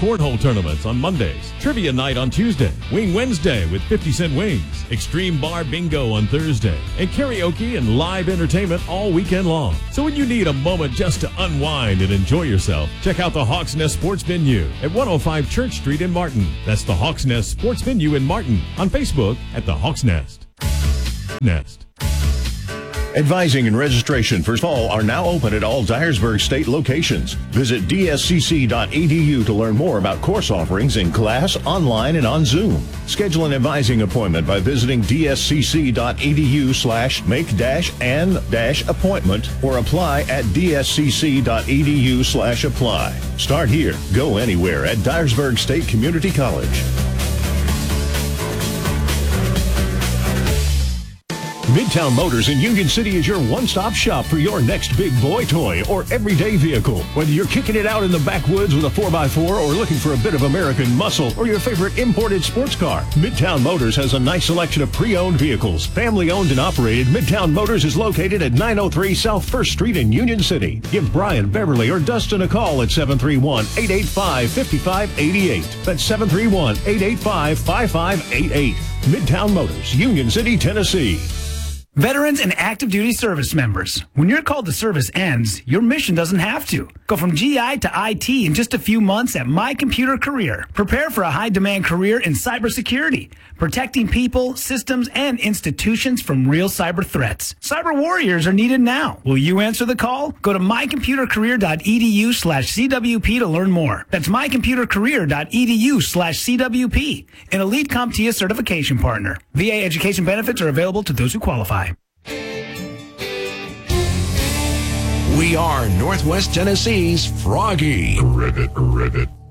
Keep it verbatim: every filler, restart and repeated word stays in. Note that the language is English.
cornhole tournaments on Mondays, trivia night on Tuesday, Wing Wednesday with fifty cent wings, extreme bar bingo on Thursday, and karaoke and live entertainment all weekend long. So when you need a moment just to unwind and enjoy yourself, check out the Hawks Nest Sports Venue at one oh five Church Street in Martin. That's the Hawks Nest Sports Venue in Martin. On Facebook at the Hawks Nest. Nest. Advising and registration for fall are now open at all Dyersburg State locations. Visit d s c c dot e d u to learn more about course offerings in class, online, and on Zoom. Schedule an advising appointment by visiting d s c c dot e d u slash make dash and dash appointment or apply at d s c c dot e d u slash apply. Start here, go anywhere at Dyersburg State Community College. Midtown Motors in Union City is your one-stop shop for your next big boy toy or everyday vehicle. Whether you're kicking it out in the backwoods with a four by four or looking for a bit of American muscle or your favorite imported sports car, Midtown Motors has a nice selection of pre-owned vehicles. Family-owned and operated, Midtown Motors is located at nine oh three South First Street in Union City. Give Brian, Beverly, or Dustin a call at seven three one, eight eight five, five five eight eight. That's seven three one, eight eight five, five five eight eight. Midtown Motors, Union City, Tennessee. Veterans and active duty service members, when your call to service ends, your mission doesn't have to. Go from G I to I T in just a few months at My Computer Career. Prepare for a high-demand career in cybersecurity, protecting people, systems, and institutions from real cyber threats. Cyber warriors are needed now. Will you answer the call? Go to my computer career dot e d u slash c w p to learn more. That's my computer career dot e d u slash c w p, an Elite CompTIA certification partner. V A education benefits are available to those who qualify. We are Northwest Tennessee's Froggy. Ribbit, ribbit.